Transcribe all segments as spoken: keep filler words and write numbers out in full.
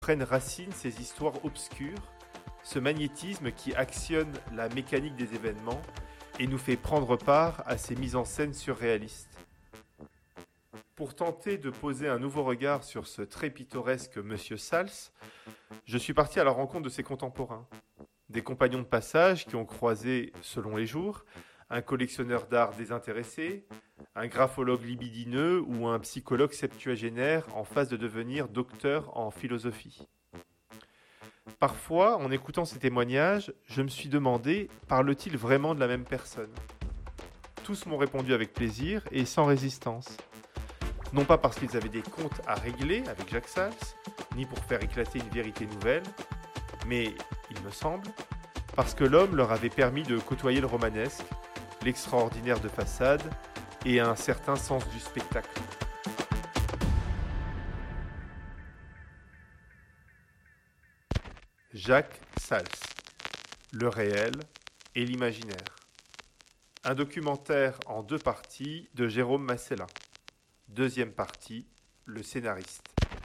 Prennent racine ces histoires obscures, ce magnétisme qui actionne la mécanique des événements et nous fait prendre part à ces mises en scène surréalistes. Pour tenter de poser un nouveau regard sur ce très pittoresque Monsieur Sals, je suis parti à la rencontre de ses contemporains, des compagnons de passage qui ont croisé, selon les jours, un collectionneur d'art désintéressé, un graphologue libidineux ou un psychologue septuagénaire en phase de devenir docteur en philosophie. Parfois, en écoutant ces témoignages, je me suis demandé, parle-t-il vraiment de la même personne ? Tous m'ont répondu avec plaisir et sans résistance. Non pas parce qu'ils avaient des comptes à régler avec Jacques Sals, ni pour faire éclater une vérité nouvelle, mais, il me semble, parce que l'homme leur avait permis de côtoyer le romanesque, l'extraordinaire de façade et un certain sens du spectacle. Jacques Sals, le réel et l'imaginaire. Un documentaire en deux parties de Jérôme Masselin. Deuxième partie, le scénariste.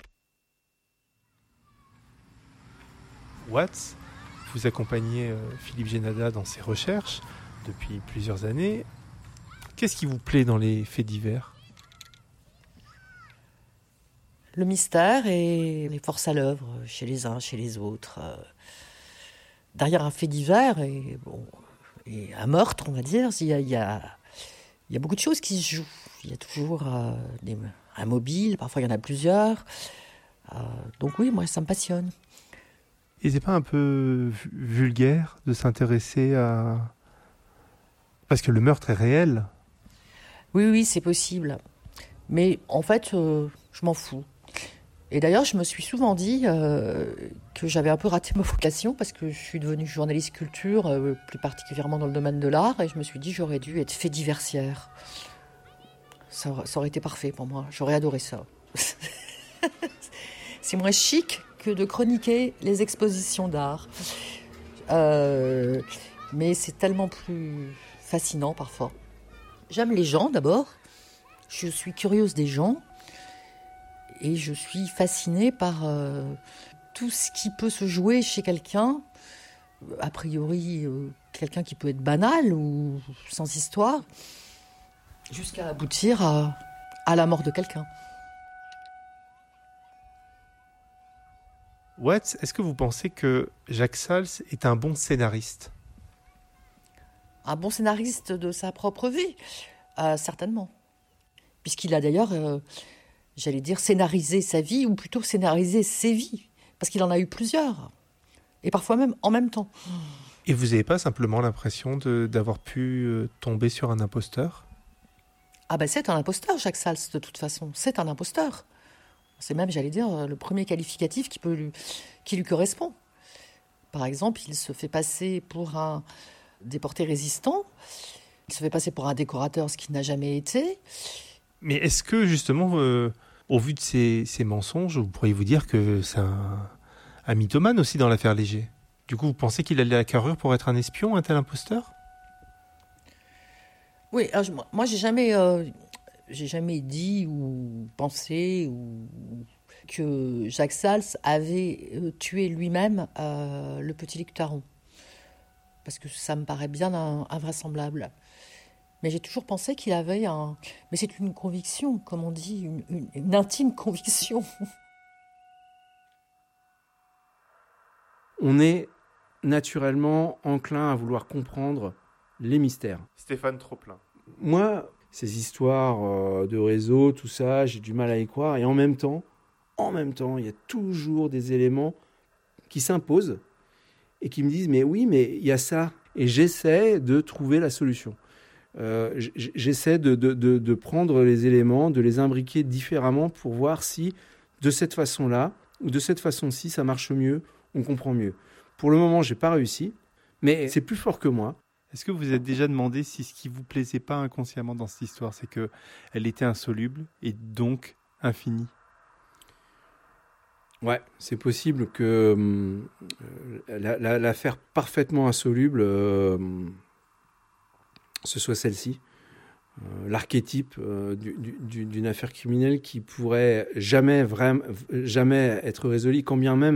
Watts, vous accompagnez euh, Philippe Génada dans ses recherches depuis plusieurs années. Qu'est-ce qui vous plaît dans les faits divers ? Le mystère et les forces à l'œuvre chez les uns, chez les autres. Euh, derrière un fait divers et, bon, et un meurtre, on va dire, il y a, il y a, il y a beaucoup de choses qui se jouent. Il y a toujours euh, des, un mobile, parfois il y en a plusieurs. Euh, donc oui, moi ça me passionne. Et c'est pas un peu vulgaire de s'intéresser à... Parce que le meurtre est réel. Oui, oui, c'est possible. Mais en fait, euh, je m'en fous. Et d'ailleurs, je me suis souvent dit euh, que j'avais un peu raté ma vocation parce que je suis devenue journaliste culture, euh, plus particulièrement dans le domaine de l'art, et je me suis dit j'aurais dû être fait diversière. Ça, ça aurait été parfait pour moi. J'aurais adoré ça. C'est moins chic que de chroniquer les expositions d'art. Euh, mais c'est tellement plus fascinant parfois. J'aime les gens d'abord. Je suis curieuse des gens. Et je suis fascinée par euh, tout ce qui peut se jouer chez quelqu'un. A priori, euh, quelqu'un qui peut être banal ou sans histoire, jusqu'à aboutir à, à la mort de quelqu'un. Watts, est-ce que vous pensez que Jacques Sals est un bon scénariste ? Un bon scénariste de sa propre vie ? euh, Certainement. Puisqu'il a d'ailleurs... Euh, J'allais dire scénariser sa vie, ou plutôt scénariser ses vies. Parce qu'il en a eu plusieurs. Et parfois même en même temps. Et vous n'avez pas simplement l'impression de, d'avoir pu euh, tomber sur un imposteur ? Ah ben c'est un imposteur, Jacques Sals, de toute façon. C'est un imposteur. C'est même, j'allais dire, le premier qualificatif qui, peut lui, qui lui correspond. Par exemple, il se fait passer pour un déporté résistant. Il se fait passer pour un décorateur, ce qu'il n'a jamais été. Mais est-ce que, justement... Euh... Au vu de ces, ces mensonges, vous pourriez vous dire que c'est un, un mythomane aussi dans l'affaire Léger. Du coup, vous pensez qu'il a la carrure pour être un espion, un tel imposteur ? Oui, alors, je, moi, j'ai jamais, euh, j'ai jamais dit ou pensé ou, que Jacques Sals avait euh, tué lui-même euh, le petit Luc Taron. Parce que ça me paraît bien un, invraisemblable. Mais j'ai toujours pensé qu'il avait un... Mais c'est une conviction, comme on dit, une, une, une intime conviction. On est naturellement enclin à vouloir comprendre les mystères. Stéphane Troplin. Moi, ces histoires euh, de réseau, tout ça, j'ai du mal à y croire. Et en même temps, en même temps, il y a toujours des éléments qui s'imposent et qui me disent « mais oui, mais il y a ça ». Et j'essaie de trouver la solution. Euh, j'essaie de, de, de, de prendre les éléments, de les imbriquer différemment pour voir si, de cette façon-là, ou de cette façon-ci, ça marche mieux, on comprend mieux. Pour le moment, je n'ai pas réussi, mais c'est plus fort que moi. Est-ce que vous vous êtes déjà demandé si ce qui ne vous plaisait pas inconsciemment dans cette histoire, c'est qu'elle était insoluble et donc infinie ? Ouais, c'est possible que euh, la, la, l'affaire parfaitement insoluble... Euh, ce soit celle-ci. euh, l'archétype euh, du, du, d'une affaire criminelle qui pourrait jamais, vraiment, jamais être résolue, quand bien même